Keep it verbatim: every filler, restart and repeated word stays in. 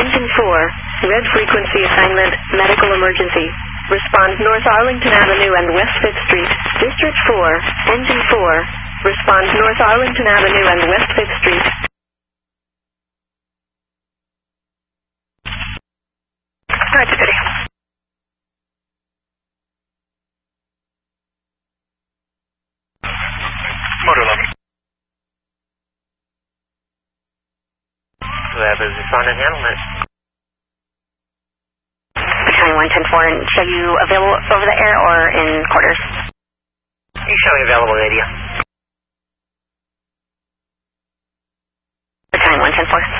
Engine four, red frequency assignment, medical emergency. Respond North Arlington Avenue and West fifth Street. District four, Engine four. Respond North Arlington Avenue and West fifth Street. Roger, City. Motor eleven. Whoever's responding, handle it. County one ten four, and show you available over the air or in quarters? You show me available radio. County one ten four.